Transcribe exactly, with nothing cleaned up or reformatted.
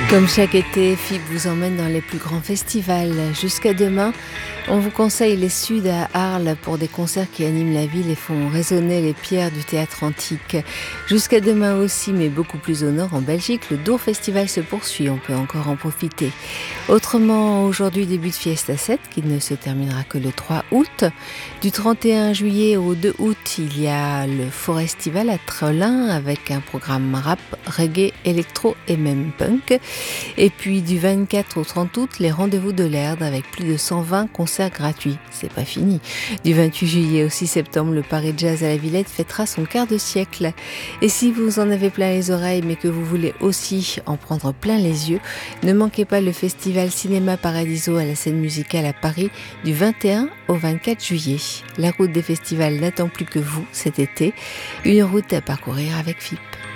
Comme chaque été, F I B vous emmène dans les plus grands festivals. Jusqu'à demain, on vous conseille les Suds à Arles pour des concerts qui animent la ville et font résonner les pierres du théâtre antique. Jusqu'à demain aussi, mais beaucoup plus au nord, en Belgique, le Dour Festival se poursuit, on peut encore en profiter. Autrement, aujourd'hui début de Fiesta sept, qui ne se terminera que le trois août. Du trente et un juillet au deux août, il y a le Forestival à Trelin avec un programme rap, reggae, électro et même punk. Et puis du vingt-quatre au trente août, les rendez-vous de l'Erde avec plus de cent vingt concerts gratuits. C'est pas fini. Du vingt-huit juillet au six septembre, le Paris Jazz à la Villette fêtera son quart de siècle. Et si vous en avez plein les oreilles mais que vous voulez aussi en prendre plein les yeux, ne manquez pas le festival Cinéma Paradiso à la scène musicale à Paris du vingt et un au vingt-quatre juillet. La route des festivals n'attend plus que vous cet été. Une route à parcourir avec F I P.